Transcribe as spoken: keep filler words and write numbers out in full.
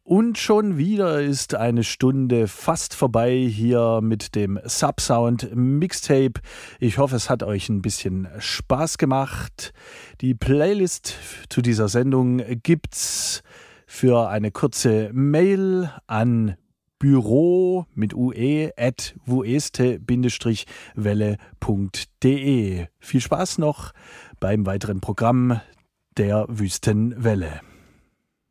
Und schon wieder ist eine Stunde fast vorbei hier mit dem Subsound Mixtape. Ich hoffe, es hat euch ein bisschen Spaß gemacht. Die Playlist zu dieser Sendung gibt's für eine kurze Mail an büro mit ue at vueste welle punkt de. Viel Spaß noch beim weiteren Programm der Wüstenwelle.